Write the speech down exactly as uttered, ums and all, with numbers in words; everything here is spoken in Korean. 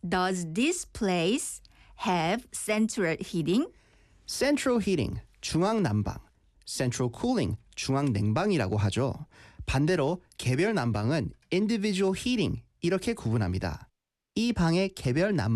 Does this place have central heating? Central heating, 중앙 난방, central cooling, 중앙 냉방이라고 하죠. 반대로 개별 난방은 individual heating 이렇게 구분합니다. 이 방의 개별 난방